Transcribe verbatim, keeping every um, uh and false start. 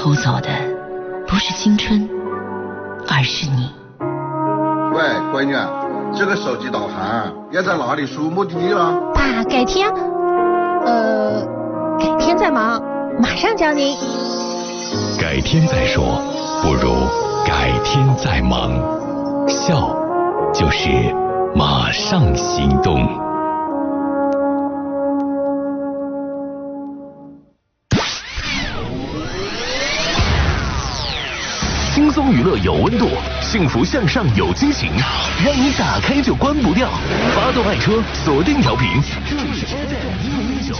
偷走的不是青春，而是你。 喂，闺女，这个手机导航要在哪里输目的地了？ 爸，改天，呃，改天再忙，马上教您。 改天再说，不如改天再忙。笑，就是马上行动。 轻松娱乐有温度，幸福向上有激情，让你打开就关不掉。发动爱车，锁定调频，这里是 F M 一零零九。